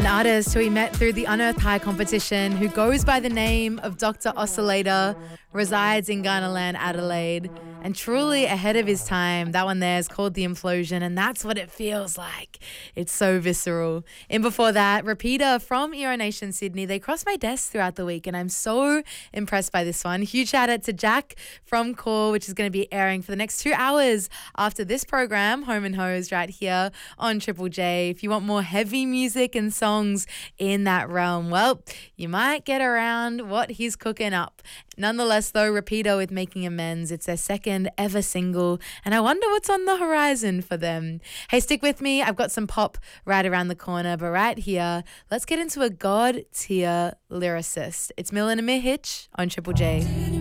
artist who we met through the Unearthed High competition, who goes by the name of Dr. Oscillator, resides in Ghanaland, Adelaide, and truly ahead of his time. That one there is called The Implosion, and that's what it feels like. It's so visceral. And before that, Repeater from Euro Nation Sydney. They crossed my desk throughout the week, and I'm so impressed by this one. Huge shout out to Jack from Core, which is going to be airing for the next 2 hours after this program, Home and Hose, right here on Triple J. If you want more heavy music and songs in that realm, well, you might get around what he's cooking up. Nonetheless, though, Rapido with Making Amends. It's their second ever single, and I wonder what's on the horizon for them. Hey, stick with me. I've got some pop right around the corner, but right here, let's get into a God tier lyricist. It's Mill and Amir Hitch on Triple J.